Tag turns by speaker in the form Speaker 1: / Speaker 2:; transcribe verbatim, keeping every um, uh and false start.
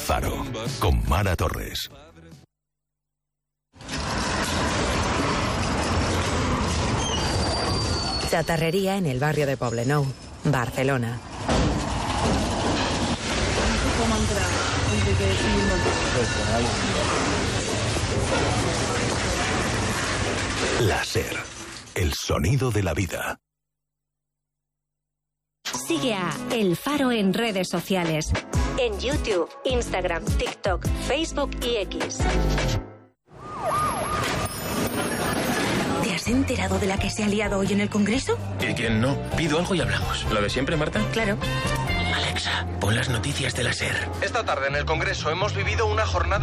Speaker 1: Faro, con Mara Torres.
Speaker 2: Chatarrería en el barrio de Poblenou, Barcelona.
Speaker 1: La SER, el sonido de la vida.
Speaker 3: Sigue a El Faro en redes sociales. En YouTube, Instagram, TikTok, Facebook y X.
Speaker 4: ¿Te has enterado de la que se ha liado hoy en el Congreso?
Speaker 5: ¿Y quién no? Pido algo y hablamos. ¿Lo de siempre, Marta?
Speaker 4: Claro.
Speaker 5: Alexa, pon las noticias de la SER.
Speaker 6: Esta tarde en el Congreso hemos vivido una jornada